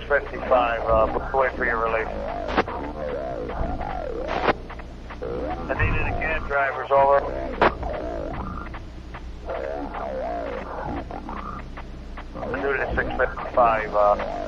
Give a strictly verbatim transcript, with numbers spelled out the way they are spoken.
fifty-five, uh, let's wait for your release. I need it again, drivers, over. I do it at six fifty-five, uh.